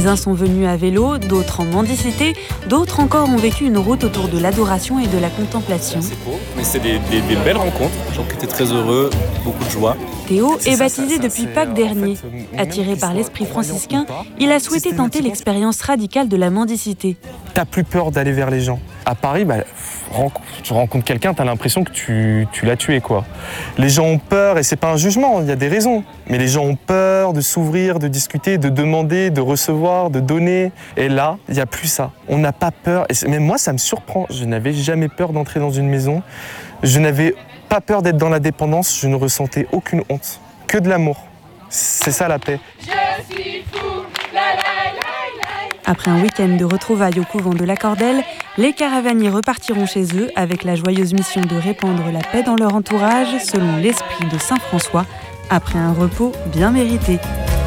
Les uns sont venus à vélo, d'autres en mendicité, d'autres encore ont vécu une route autour de l'adoration et de la contemplation. C'est beau, mais c'est des belles rencontres. Les gens qui étaient très heureux, beaucoup de joie. Théo est baptisé depuis Pâques dernier. Attiré par l'esprit franciscain, il a souhaité tenter l'expérience radicale de la mendicité. T'as plus peur d'aller vers les gens. À Paris, tu rencontres quelqu'un, t'as l'impression que tu l'as tué, quoi. Les gens ont peur, et c'est pas un jugement, il y a des raisons. Mais les gens ont peur de s'ouvrir, de discuter, de demander, de recevoir, de donner. Et là, il n'y a plus ça. On n'a pas peur. Et même moi, ça me surprend. Je n'avais jamais peur d'entrer dans une maison. Je n'avais pas peur d'être dans la dépendance. Je ne ressentais aucune honte. Que de l'amour. C'est ça la paix. Je suis fou, la la la la. Après un week-end de retrouvailles au couvent de la Cordelle, les caravaniers repartiront chez eux avec la joyeuse mission de répandre la paix dans leur entourage selon l'esprit de Saint François, après un repos bien mérité.